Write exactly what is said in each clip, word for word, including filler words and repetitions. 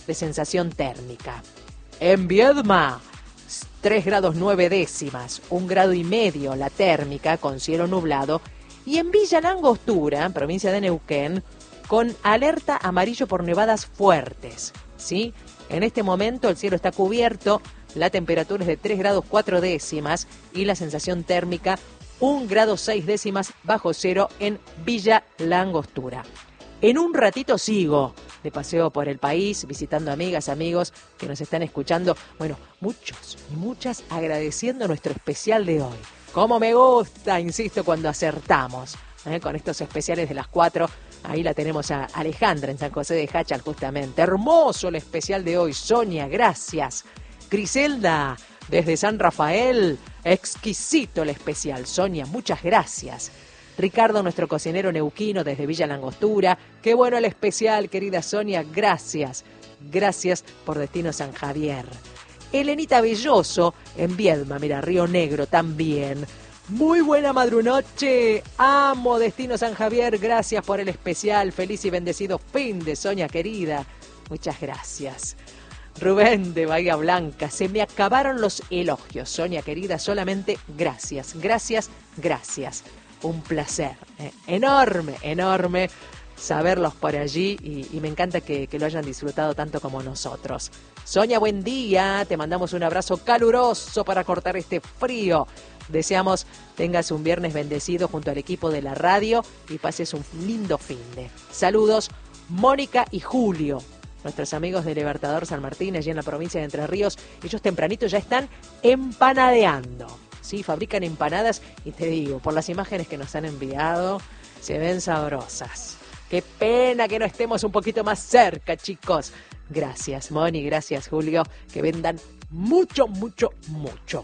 de sensación térmica. En Viedma, tres grados nueve décimas, un grado y medio la térmica con cielo nublado. Y en Villa La Angostura, provincia de Neuquén, con alerta amarillo por nevadas fuertes, ¿sí? En este momento el cielo está cubierto, la temperatura es de tres grados cuatro décimas y la sensación térmica un grado seis décimas bajo cero en Villa La Angostura. En un ratito sigo de paseo por el país, visitando amigas, amigos que nos están escuchando. Bueno, muchos y muchas agradeciendo nuestro especial de hoy. Como me gusta, insisto, cuando acertamos, ¿eh? Con estos especiales de las cuatro. Ahí la tenemos a Alejandra en San José de Jáchal, justamente. Hermoso el especial de hoy. Sonia, gracias. Griselda, desde San Rafael. Exquisito el especial. Sonia, muchas gracias. Ricardo, nuestro cocinero neuquino desde Villa La Angostura. Qué bueno el especial, querida Sonia. Gracias. Gracias por Destino San Javier. Elenita Belloso en Viedma, mira, Río Negro también. Muy buena madrunoche, amo Destino San Javier, gracias por el especial, feliz y bendecido fin de Sonia querida, muchas gracias. Rubén de Bahía Blanca, se me acabaron los elogios, Sonia querida, solamente gracias, gracias, gracias, un placer, eh, enorme, enorme saberlos por allí y, y me encanta que, que lo hayan disfrutado tanto como nosotros. Sonia, buen día, te mandamos un abrazo caluroso para cortar este frío. Deseamos tengas un viernes bendecido junto al equipo de la radio y pases un lindo finde. Saludos, Mónica y Julio, nuestros amigos de Libertador San Martín, allí en la provincia de Entre Ríos. Ellos tempranito ya están empanadeando, ¿sí? Fabrican empanadas y te digo, por las imágenes que nos han enviado, se ven sabrosas. Qué pena que no estemos un poquito más cerca, chicos. Gracias, Moni, gracias, Julio. Que vendan mucho, mucho, mucho.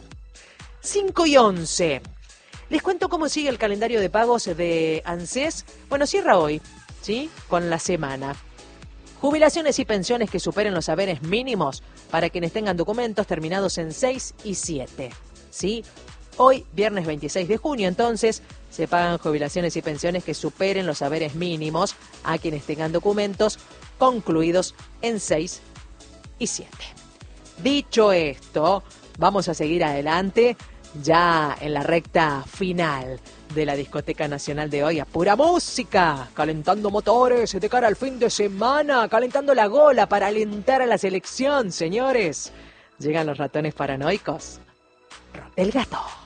cinco y once. Les cuento cómo sigue el calendario de pagos de ANSES. Bueno, cierra hoy, ¿sí? Con la semana. Jubilaciones y pensiones que superen los haberes mínimos para quienes tengan documentos terminados en seis y siete, ¿sí? Hoy, viernes veintiséis de junio, entonces, se pagan jubilaciones y pensiones que superen los haberes mínimos a quienes tengan documentos concluidos en seis y siete. Dicho esto, vamos a seguir adelante ya en la recta final de la Discoteca Nacional de hoy. A pura música, calentando motores de cara al fin de semana, calentando la gola para alentar a la selección, señores. Llegan los ratones paranoicos. Rot el gato.